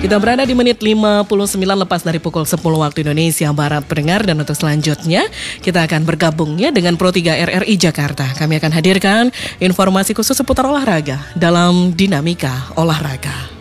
Kita berada di menit 59 lepas dari pukul 10 waktu Indonesia Barat pendengar, dan untuk selanjutnya kita akan bergabungnya dengan Pro 3 RRI Jakarta. Kami akan hadirkan informasi khusus seputar olahraga dalam Dinamika Olahraga.